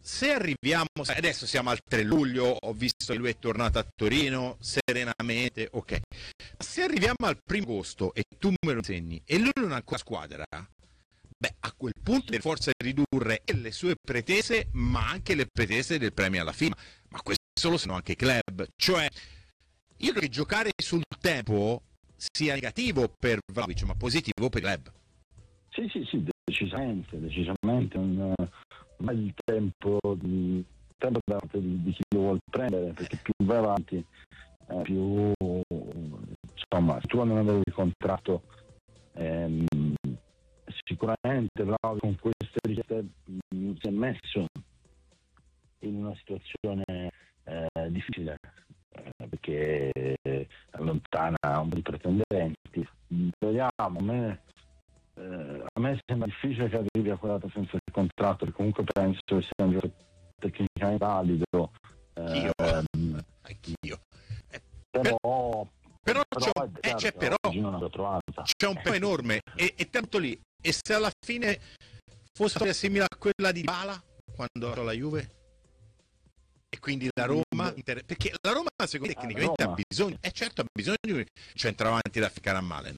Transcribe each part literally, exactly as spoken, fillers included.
se arriviamo, adesso siamo al tre luglio, ho visto che lui è tornato a Torino serenamente, ok, se arriviamo al primo agosto e tu me lo insegni e lui non ha ancora squadra, beh, a quel punto deve forse ridurre le sue pretese, ma anche le pretese del premio alla FIBA, ma questo lo sanno anche i club, cioè io credo che giocare sul tempo sia negativo per Vlahovic, ma positivo per i club. Sì, sì, sì, decisamente, decisamente un, un il tempo di tempo da parte di, di chi lo vuole prendere, perché più vai avanti eh, più insomma, se tu non avevi il contratto ehm, sicuramente Vlahovic con queste richieste mh, si è messo in una situazione eh, difficile eh, perché allontana un po' di pretendenti. Vediamo, a me Eh, a me sembra difficile che arrivi a quella data senza il contratto, perché comunque penso che sia un gioco tecnicamente valido. Io, ehm, anch'io. Eh, però, però, però c'è, un, è eh, c'è, però c'è un po' enorme e, e tanto lì. E se alla fine fosse una storia simile a quella di Dybala quando ha la Juve? E quindi la Roma, inter... perché la Roma secondo me tecnicamente ha bisogno, eh certo ha bisogno di un centravanti da ficcare a Malen.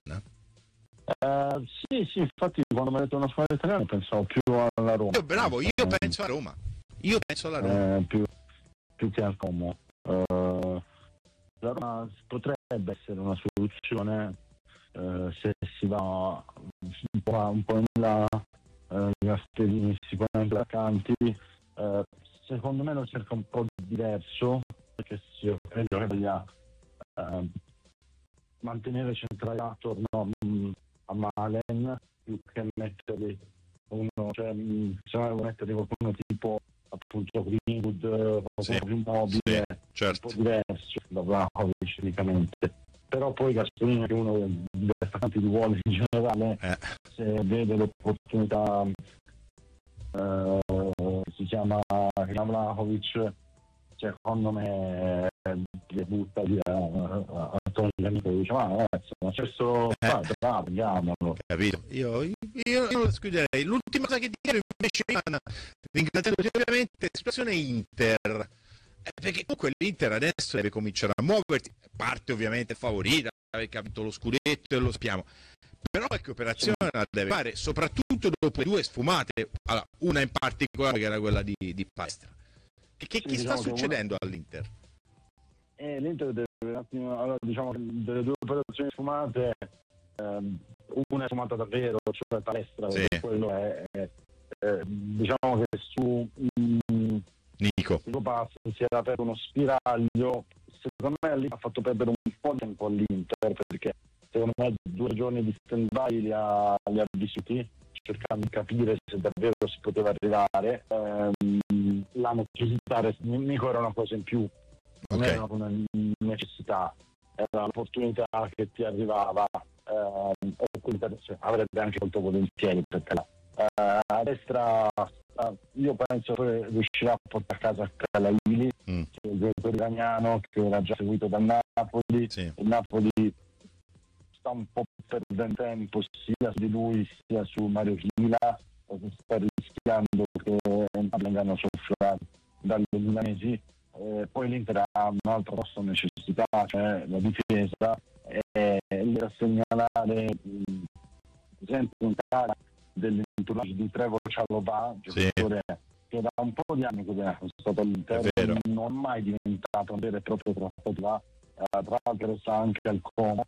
Uh, sì, sì, infatti quando mi ha detto una squadra italiana pensavo più alla Roma. Io, bravo, io eh, penso a Roma. Io penso alla Roma. Eh, più, più che al Como. Uh, la Roma potrebbe essere una soluzione uh, se si va un po', un po' in là, uh, Gasperini sicuramente accanti. Uh, secondo me lo cerca un po' diverso, perché io credo che voglia uh, mantenere centrale attorno mh, a Malen più che metterli uno, cioè mh, se no devo metterli qualcuno tipo appunto Greenwood, qualcuno sì, più mobile, sì, certo. un po' diverso da Vlahovic praticamente. Però poi Gasperini è uno degli attaccanti di ruolo in generale, eh. se vede l'opportunità eh, si chiama Vlahovic, secondo me li butta via a Tony D'Amico e dice ma ragazzi ma c'è solo eh. bravo, andiamolo, capito? Io, io, io non lo escluderei. L'ultima cosa che dico invece, ringraziando ovviamente situazione Inter, eh, perché comunque l'Inter adesso deve cominciare a muoversi, parte ovviamente favorita perché ha vinto lo scudetto e lo sappiamo, però qualche operazione sì. la deve fare, soprattutto dopo le due sfumate, allora, una in particolare che era quella di, di Palestra. Che, che, sì, che sta diciamo succedendo una... all'Inter? Eh, L'Inter deve un attimo, allora, diciamo delle due operazioni sfumate, ehm, una è sfumata davvero, cioè Palestra, sì. quello è, è, è diciamo che su um, Nico passo si era aperto uno spiraglio, secondo me lì ha fatto perdere un po' di tempo all'Inter, perché secondo me due giorni di stand by li ha, li ha vissuti cercando di capire se davvero si poteva arrivare. ehm, la necessità Nico era una cosa in più, non okay. era una necessità, era l'opportunità che ti arrivava, ehm, cioè, avrebbe anche molto volentieri, perché eh, a destra eh, io penso che riuscirà a portare a casa Calaili, mm. che è il giocatore iraniano che era già seguito dal Napoli, sì. Il Napoli sta un po' perdendo tempo sia su di lui sia su Mario Chila, sta rischiando che vengano soffrati dalle milanesi. Eh, poi l'Inter ha un'altra grossa necessità, cioè la difesa, e lì a segnalare mh, per esempio un cara dell'entourage di Trevoh Chalobah, giocatore sì. che da un po' di anni che è stato all'Inter, non è mai diventato un vero e proprio trattativa, eh, tra l'altro sta anche al Como,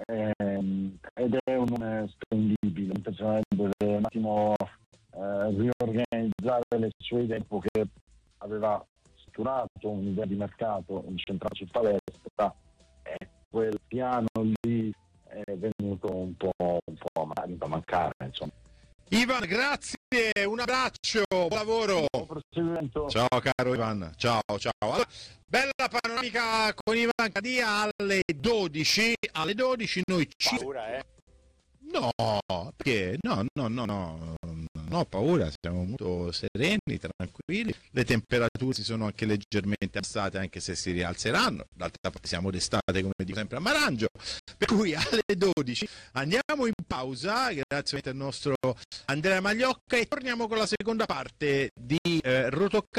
ehm, ed è un nome spendibile. L'Inter deve un attimo eh, riorganizzare le sue idee, che aveva strutturato un'idea di mercato incentrato su Palestra, e quel piano lì è venuto un po', un po' a mancare, insomma. Ivan, grazie, un abbraccio, buon lavoro. Ciao caro Ivan, ciao ciao. Allora, bella panoramica con Ivan Cadia alle dodici, alle dodici noi ci... Paura, eh? No, perché? No, no, no, no. Non ho paura, siamo molto sereni, tranquilli, le temperature si sono anche leggermente abbassate, anche se si rialzeranno, d'altra parte siamo d'estate come dico sempre a Marangio, per cui alle dodici andiamo in pausa, grazie al nostro Andrea Magliocca, e torniamo con la seconda parte di eh, Rotocalcio